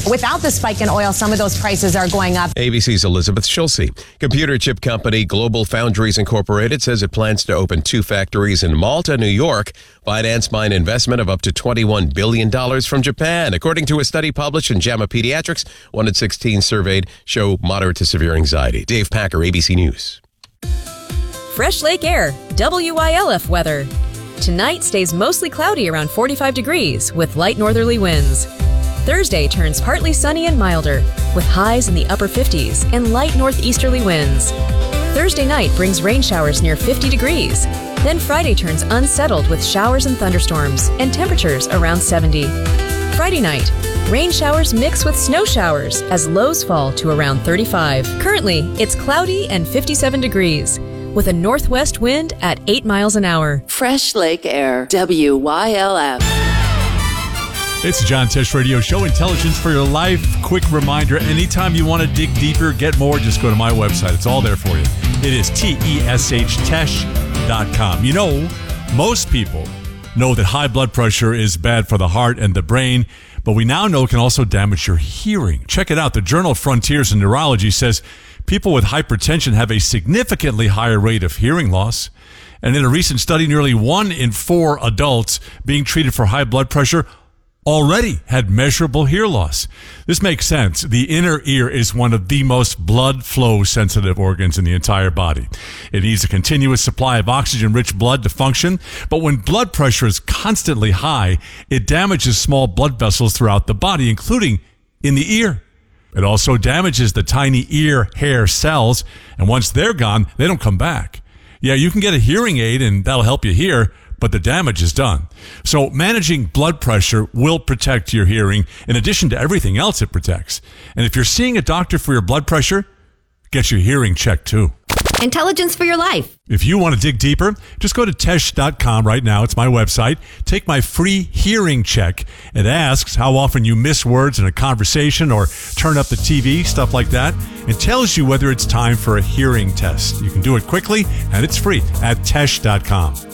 Without the spike in oil, some of those prices are going up. ABC's Elizabeth Schulze. Computer chip company Global Foundries Incorporated says it plans to open 2 factories in Malta, New York. Finance mine investment of up to $21 billion from Japan. According to a study published in JAMA Pediatrics, 1 in 16 surveyed show moderate to severe anxiety. Dave Packer, ABC News. Fresh Lake Air, WYLF weather. Tonight stays mostly cloudy around 45 degrees with light northerly winds. Thursday turns partly sunny and milder, with highs in the upper 50s and light northeasterly winds. Thursday night brings rain showers near 50 degrees. Then Friday turns unsettled with showers and thunderstorms and temperatures around 70. Friday night, rain showers mix with snow showers as lows fall to around 35. Currently, it's cloudy and 57 degrees, with a northwest wind at 8 miles an hour. Fresh Lake Air, WYLF. It's John Tesh Radio Show, Intelligence for Your Life. Quick reminder, anytime you want to dig deeper, get more, just go to my website. It's all there for you. It is TESH-Tesh.com. You know, most people know that high blood pressure is bad for the heart and the brain, but we now know it can also damage your hearing. Check it out. The Journal of Frontiers in Neurology says people with hypertension have a significantly higher rate of hearing loss. And in a recent study, nearly 1 in 4 adults being treated for high blood pressure already had measurable hear loss. This makes sense. The inner ear is one of the most blood flow sensitive organs in the entire body. It needs a continuous supply of oxygen-rich blood to function, but when blood pressure is constantly high, it damages small blood vessels throughout the body, including in the ear. It also damages the tiny ear hair cells, and once they're gone, they don't come back. Yeah, you can get a hearing aid and that'll help you hear, but the damage is done. So managing blood pressure will protect your hearing in addition to everything else it protects. And if you're seeing a doctor for your blood pressure, get your hearing checked too. Intelligence for Your Life. If you want to dig deeper, just go to Tesh.com right now. It's my website. Take my free hearing check. It asks how often you miss words in a conversation or turn up the TV, stuff like that. It tells you whether it's time for a hearing test. You can do it quickly, and it's free at Tesh.com.